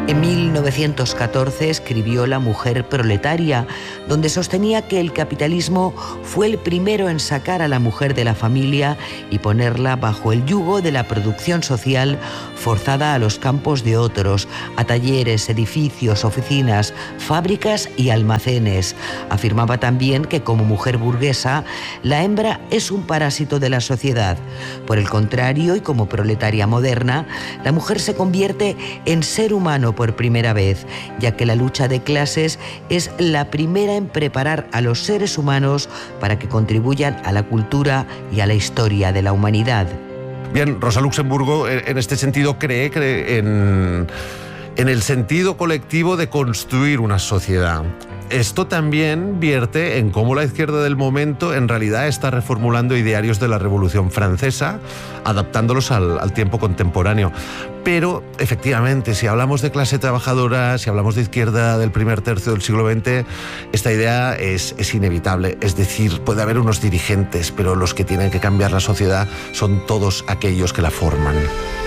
En 1914 escribió La mujer proletaria, donde sostenía que el capitalismo fue el primero en sacar a la mujer de la familia y ponerla bajo el yugo de la producción social, forzada a los campos de otros, a talleres, edificios, oficinas, fábricas y almacenes. Afirmaba también que como mujer burguesa, la hembra es un parásito de la sociedad. Por el contrario, y como proletaria moderna, la mujer se convierte en ser humano por primera vez, ya que la lucha de clases es la primera en preparar a los seres humanos para que contribuyan a la cultura y a la historia de la humanidad. Bien, Rosa Luxemburgo en este sentido cree en el sentido colectivo de construir una sociedad. Esto también vierte en cómo la izquierda del momento en realidad está reformulando idearios de la Revolución Francesa, adaptándolos al tiempo contemporáneo. Pero, efectivamente, si hablamos de clase trabajadora, si hablamos de izquierda del primer tercio del siglo XX, esta idea es inevitable. Es decir, puede haber unos dirigentes, pero los que tienen que cambiar la sociedad son todos aquellos que la forman.